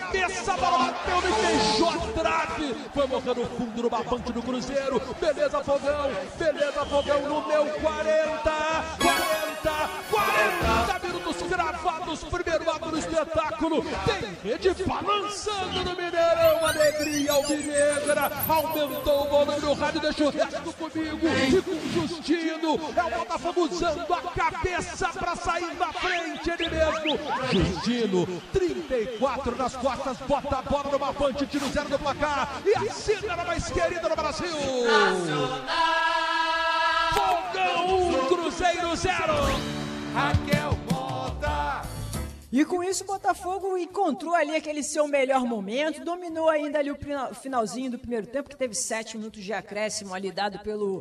cabeça, a bola bateu no queixo, a trave, foi morrendo no fundo do barbante do Cruzeiro. Beleza, Fogão no meu 40 minutos gravados, primeiro ato do espetáculo. Tem rede balançando no Mineirão, alegria alvinegra, aumentou o volume do rádio, deixa o resto comigo e com o Justino. É o Botafogo usando a cabeça para sair na frente, ele mesmo. Justino, 34 nas costas, bota a bola no barbante, tira o 0 do placar e assina a mais querida no Brasil. Fogão 1, Cruzeiro 0. Raquel Mota. E com isso o Botafogo encontrou ali aquele seu melhor momento, dominou ainda ali o finalzinho do primeiro tempo, que teve 7 minutos de acréscimo ali dado pelo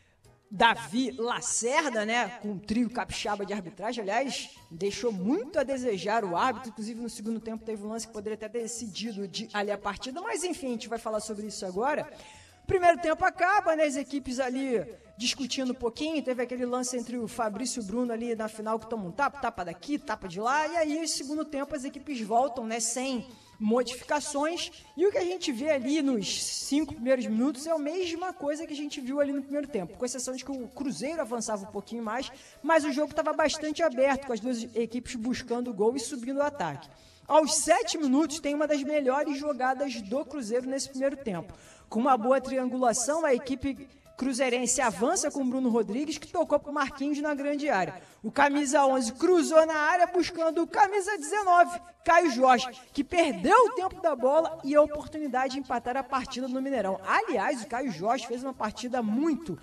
Davi Lacerda, né, com um trio capixaba de arbitragem. Aliás, deixou muito a desejar o árbitro, inclusive no segundo tempo teve um lance que poderia ter decidido ali a partida, mas enfim, a gente vai falar sobre isso agora. Primeiro tempo acaba, né, as equipes ali discutindo um pouquinho, teve aquele lance entre o Fabrício e o Bruno ali na final que tomam um tapa daqui, tapa de lá, e aí no segundo tempo as equipes voltam, né, sem modificações, e o que a gente vê ali nos 5 primeiros minutos é a mesma coisa que a gente viu ali no primeiro tempo, com exceção de que o Cruzeiro avançava um pouquinho mais, mas o jogo estava bastante aberto, com as duas equipes buscando o gol e subindo o ataque. Aos 7 minutos tem uma das melhores jogadas do Cruzeiro nesse primeiro tempo. Com uma boa triangulação, a equipe cruzeirense avança com o Bruno Rodrigues, que tocou para o Marquinhos na grande área. O camisa 11 cruzou na área buscando o camisa 19, Caio Jorge, que perdeu o tempo da bola e a oportunidade de empatar a partida no Mineirão. Aliás, o Caio Jorge fez uma partida muito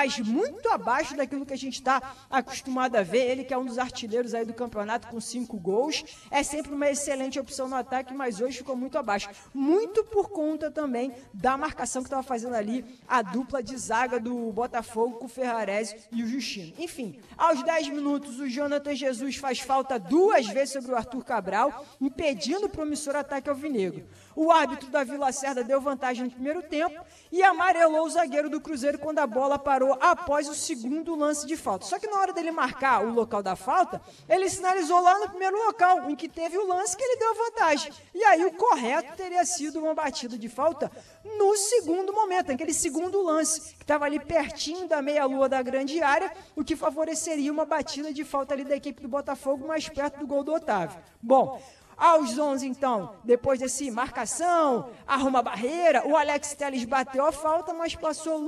abaixo daquilo que a gente está acostumado a ver. Ele que é um dos artilheiros aí do campeonato com 5 gols. É sempre uma excelente opção no ataque, mas hoje ficou muito abaixo. Muito por conta também da marcação que estava fazendo ali a dupla de zaga do Botafogo com o Ferrarese e o Justino. Enfim, aos 10 minutos o Jonathan Jesus faz falta 2 vezes sobre o Arthur Cabral, impedindo o promissor ataque alvinegro. O árbitro Davi Lacerda deu vantagem no primeiro tempo e amarelou o zagueiro do Cruzeiro quando a bola parou após o segundo lance de falta. Só que na hora dele marcar o local da falta, ele sinalizou lá no primeiro local, em que teve o lance que ele deu a vantagem. E aí o correto teria sido uma batida de falta no segundo momento, aquele segundo lance, que estava ali pertinho da meia-lua da grande área, o que favoreceria uma batida de falta ali da equipe do Botafogo mais perto do gol do Otávio. Bom, aos 11, então, depois desse marcação, arruma a barreira, o Alex Telles bateu a falta, mas passou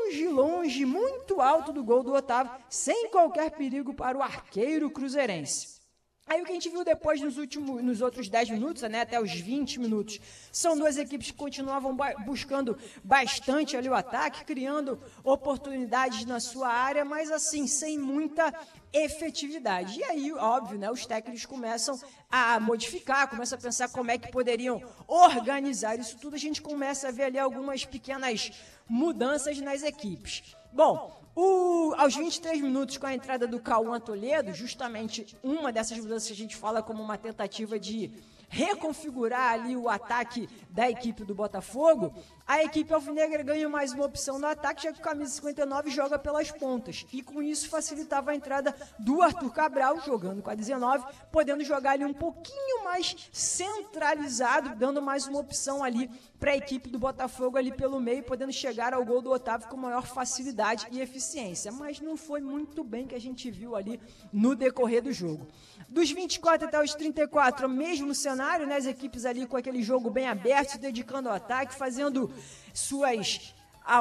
longe, muito alto do gol do Otávio, sem qualquer perigo para o arqueiro cruzeirense. Aí o que a gente viu depois nos outros 10 minutos, né, até os 20 minutos, são duas equipes que continuavam buscando bastante ali o ataque, criando oportunidades na sua área, mas assim, sem muita efetividade. E aí, óbvio, né, os técnicos começam a modificar, começam a pensar como é que poderiam organizar isso tudo, a gente começa a ver ali algumas pequenas mudanças nas equipes. Bom, aos 23 minutos, com a entrada do Cauã Toledo, justamente uma dessas mudanças que a gente fala como uma tentativa de reconfigurar ali o ataque da equipe do Botafogo, a equipe alvinegra ganha mais uma opção no ataque, já que o camisa 59 joga pelas pontas, e com isso facilitava a entrada do Arthur Cabral, jogando com a 19, podendo jogar ali um pouquinho mais centralizado, dando mais uma opção ali para a equipe do Botafogo ali pelo meio, podendo chegar ao gol do Otávio com maior facilidade e eficiência, mas não foi muito bem que a gente viu ali no decorrer do jogo. Dos 24 até os 34, o mesmo cenário, né, as equipes ali com aquele jogo bem aberto, se dedicando ao ataque, fazendo suas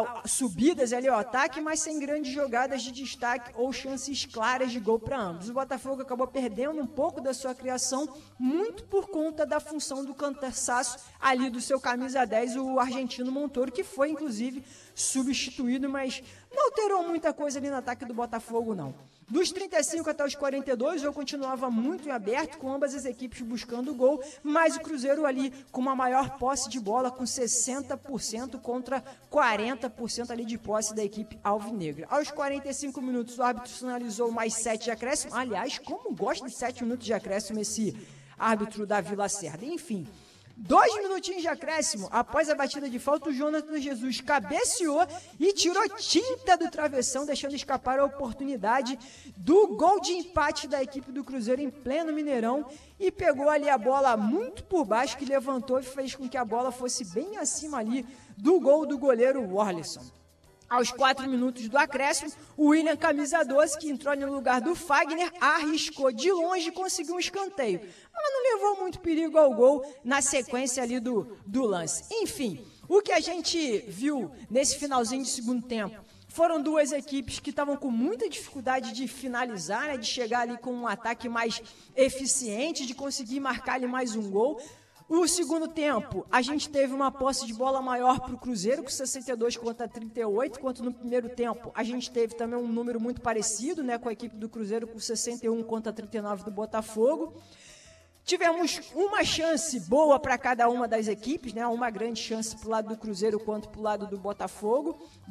subidas ali ao ataque, mas sem grandes jogadas de destaque ou chances claras de gol para ambos. O Botafogo acabou perdendo um pouco da sua criação, muito por conta da função do cansaço ali do seu camisa 10, o argentino Montoro, que foi inclusive substituído, mas não alterou muita coisa ali no ataque do Botafogo, não. Dos 35 até os 42, o jogo continuava muito em aberto, com ambas as equipes buscando o gol, mas o Cruzeiro ali com uma maior posse de bola, com 60% contra 40% ali de posse da equipe alvinegra. Aos 45 minutos, o árbitro sinalizou mais 7 de acréscimo. Aliás, como gosta de 7 minutos de acréscimo esse árbitro Davi Lacerda. Enfim, 2 minutinhos de acréscimo, após a batida de falta, o Jonathan Jesus cabeceou e tirou tinta do travessão, deixando escapar a oportunidade do gol de empate da equipe do Cruzeiro em pleno Mineirão e pegou ali a bola muito por baixo, que levantou e fez com que a bola fosse bem acima ali do gol do goleiro Worlisson. Aos 4 minutos do acréscimo, o William, camisa 12, que entrou no lugar do Fagner, arriscou de longe e conseguiu um escanteio. Mas não levou muito perigo ao gol na sequência ali do lance. Enfim, o que a gente viu nesse finalzinho de segundo tempo foram duas equipes que estavam com muita dificuldade de finalizar, né, de chegar ali com um ataque mais eficiente, de conseguir marcar ali mais um gol. No segundo tempo, a gente teve uma posse de bola maior para o Cruzeiro, com 62 contra 38, enquanto no primeiro tempo a gente teve também um número muito parecido, né, com a equipe do Cruzeiro, com 61 contra 39 do Botafogo. Tivemos uma chance boa para cada uma das equipes, né, uma grande chance para o lado do Cruzeiro quanto para o lado do Botafogo.